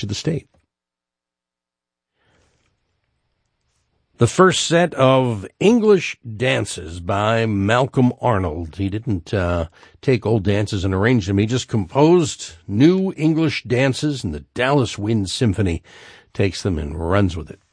to the state. The first set of English dances by Malcolm Arnold. He didn't take old dances and arrange them. He just composed new English dances, and the Dallas Wind Symphony takes them and runs with it.